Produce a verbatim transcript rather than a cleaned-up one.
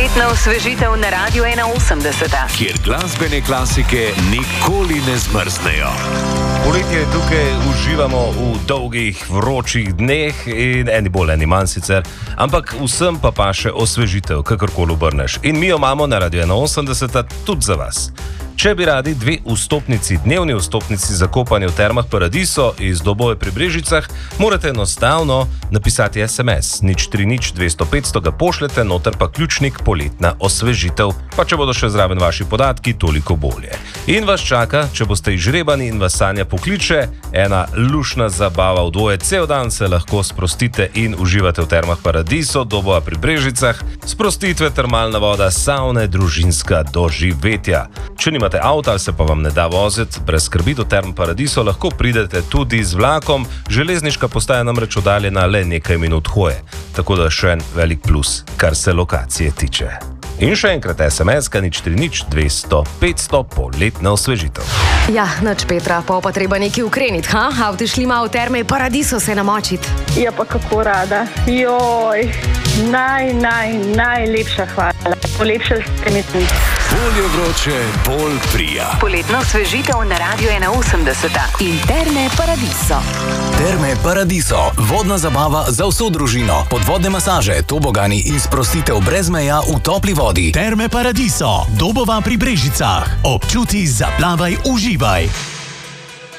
Poletna osvežitev na Radiu ena osemdeset. Kjer glasbene klasike nikoli ne zmrznejo. Poletje je tukaj, uživamo v dolgih, vročih dneh in eni bolj, eni manj sicer, ampak vsem pa pa še osvežitev, kakorkoli obrneš. In mi jo imamo na Radiu ena osemdeset tudi za vas. Če bi radi dve vstopnici, dnevni vstopnici za kopanje v Termah Paradiso iz Dobove pri Brežicah, morate enostavno napisati es em es nič tri nič dvesto petsto, ga pošljete, noter pa ključnik poletna osvežitev, pa če bodo še zraven vaši podatki, toliko bolje. In vas čaka, če boste izžrebani in vas Sanja pokliče, ena lušna zabava v dvoje, cel dan se lahko sprostite in uživate v Termah Paradiso, Dobova pri Brežicah, sprostitve, termalna voda, savne, družinska doživetja. Če nimate avto ali se pa vam ne da voziti, brez skrbi, do Term Paradiso lahko pridete tudi z vlakom, železniška postaja namreč oddaljena le nekaj minut hoje, tako da še en velik plus, kar se lokacije tiče. In še enkrat es em es ka nič tri nič dvesto petsto, poletna osvežitev. Ja, noč Petra, pa pa treba nekaj ukreniti, ha? A boste šli malo v Terme Paradiso se namočiti? Ja, pa kako rada. Joj, naj, naj, najlepša hvala. Polepšali ste mi tudi. Bolje vroče, bolj prija. Poletna osvežitev na Radiu ena osemdeset in Terme Paradiso. Terme Paradiso, vodna zabava za vso družino, podvodne masaže, tobogani in sprostitev brez meja v topli vodi. Terme Paradiso, Dobova pri Brežicah. Občuti, zaplavaj, uživaj.